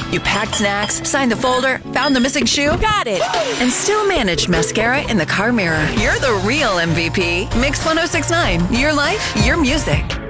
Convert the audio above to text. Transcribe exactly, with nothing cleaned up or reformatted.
You packed snacks, signed the folder, found the missing shoe. Got it. And still managed mascara in the car mirror. You're the real M V P. Mix one oh six point nine. Your life, your music.